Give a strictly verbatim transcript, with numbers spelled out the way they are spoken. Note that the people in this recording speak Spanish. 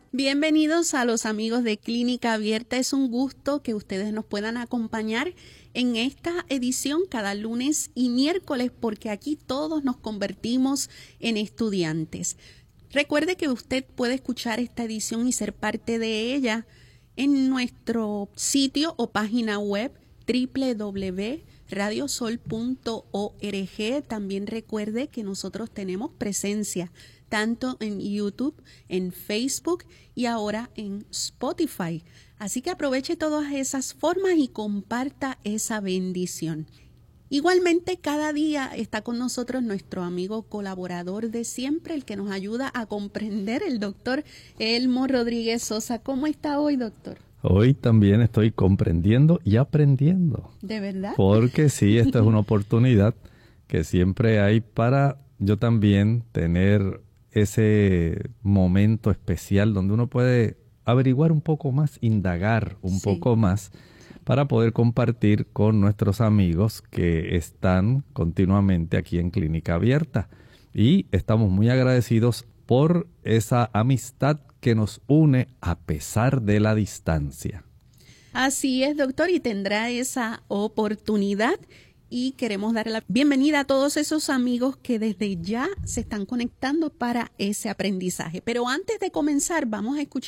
Bienvenidos a los amigos de Clínica Abierta. Es un gusto que ustedes nos puedan acompañar en esta edición cada lunes y miércoles, porque aquí todos nos convertimos en estudiantes. Recuerde que usted puede escuchar esta edición y ser parte de ella en nuestro sitio o página web doble u doble u doble u punto radio sol punto org. También recuerde que nosotros tenemos presencia tanto en YouTube, en Facebook y ahora en Spotify. Así que aproveche todas esas formas y comparta esa bendición. Igualmente, cada día está con nosotros nuestro amigo colaborador de siempre, el que nos ayuda a comprender, el doctor Elmo Rodríguez Sosa. ¿Cómo está hoy, doctor? Hoy también estoy comprendiendo y aprendiendo. ¿De verdad? Porque sí, esta es una oportunidad que siempre hay para yo también tener ese momento especial donde uno puede averiguar un poco más, indagar un sí. poco más para poder compartir con nuestros amigos que están continuamente aquí en Clínica Abierta. Y estamos muy agradecidos por esa amistad que nos une a pesar de la distancia. Así es, doctor, y tendrá esa oportunidad. Y queremos dar la bienvenida a todos esos amigos que desde ya se están conectando para ese aprendizaje. Pero antes de comenzar, vamos a escuchar